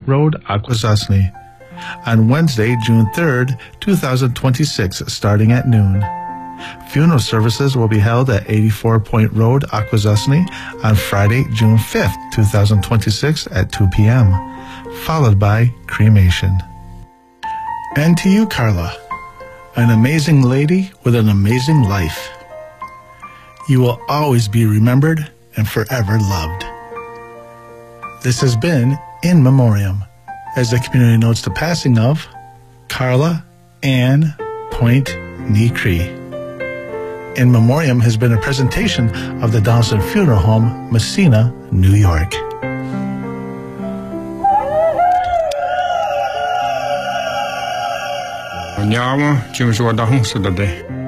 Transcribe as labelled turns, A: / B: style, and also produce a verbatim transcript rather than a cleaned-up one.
A: Road, Akwesasne, on Wednesday, June third, twenty twenty-six, starting at noon. Funeral services will be held at eighty-four Point Road, Akwesasne, on Friday, June fifth, twenty twenty-six, at two p.m., followed by cremation. And to you, Carla, an amazing lady with an amazing life. You will always be remembered and forever loved. This has been In Memoriam, as the community notes the passing of Carla Ann Point Nicree. In Memoriam has been a presentation of the Donaldson Funeral Home, Messina, New York.
B: Nyama, chimswa da hong sa da de.